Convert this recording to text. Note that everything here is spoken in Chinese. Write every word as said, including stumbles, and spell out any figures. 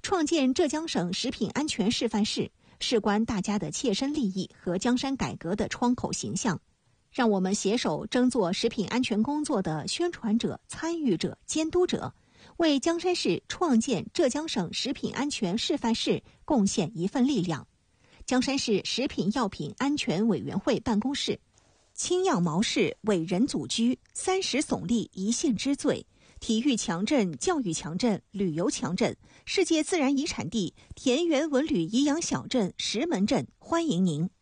创建浙江省食品安全示范市，事关大家的切身利益和江山改革的窗口形象。让我们携手争做食品安全工作的宣传者、参与者、监督者，为江山市创建浙江省食品安全示范市贡献一份力量。江山市食品药品安全委员会办公室：青样毛氏伟人祖居，三十耸立一县之最，体育强镇、教育强镇、旅游强镇，世界自然遗产地田园文旅颐养小镇石门镇，欢迎您。